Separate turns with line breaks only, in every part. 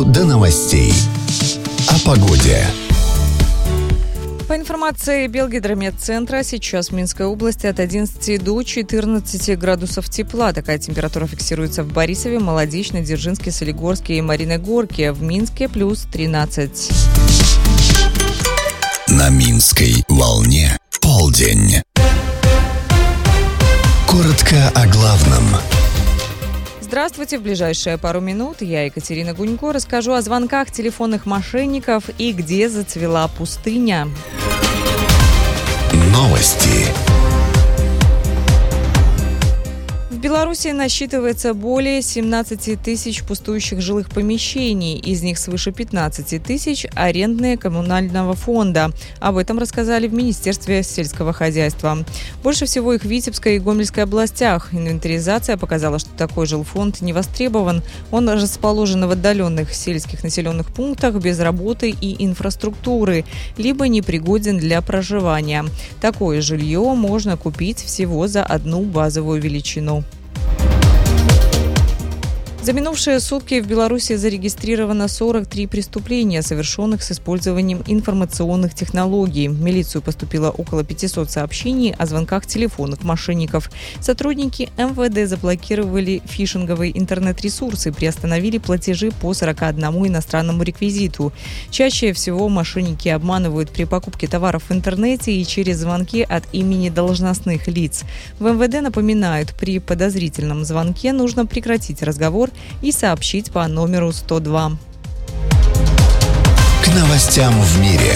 до новостей. О погоде.
По информации Белгидромедцентра, сейчас в Минской области от 11 до 14 градусов тепла. Такая температура фиксируется в Борисове, Молодечной, Дзержинске, Солигорске и Мариной Горке. В Минске плюс 13.
На Минской волне полдень. Коротко о главном.
Здравствуйте. В ближайшие пару минут я, Екатерина Гунько, расскажу о звонках телефонных мошенников и где зацвела пустыня.
Новости.
В Беларуси насчитывается более 17 тысяч пустующих жилых помещений. Из них свыше 15 тысяч арендные коммунального фонда. Об этом рассказали в Министерстве сельского хозяйства. Больше всего их в Витебской и Гомельской областях. Инвентаризация показала, что такой жилфонд не востребован. Он расположен в отдаленных сельских населенных пунктах без работы и инфраструктуры, либо непригоден для проживания. Такое жилье можно купить всего за одну базовую величину. За минувшие сутки в Беларуси зарегистрировано 43 преступления, совершенных с использованием информационных технологий. В милицию поступило около 500 сообщений о звонках телефонных мошенников. Сотрудники МВД заблокировали фишинговые интернет-ресурсы, приостановили платежи по 41 иностранному реквизиту. Чаще всего мошенники обманывают при покупке товаров в интернете и через звонки от имени должностных лиц. В МВД напоминают, при подозрительном звонке нужно прекратить разговор и сообщить по номеру 102.
К новостям в мире.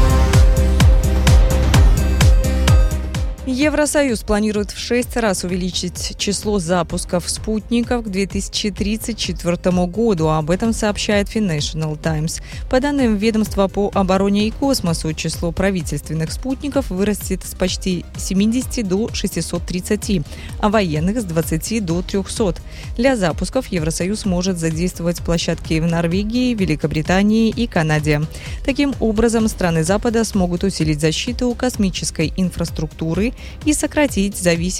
Евросоюз планирует в 6 раз увеличить число запусков спутников к 2034 году. Об этом сообщает Financial Times. По данным ведомства по обороне и космосу, число правительственных спутников вырастет с почти 70 до 630, а военных с 20 до 300. Для запусков Евросоюз может задействовать площадки в Норвегии, Великобритании и Канаде. Таким образом, страны Запада смогут усилить защиту космической инфраструктуры и сократить зависимость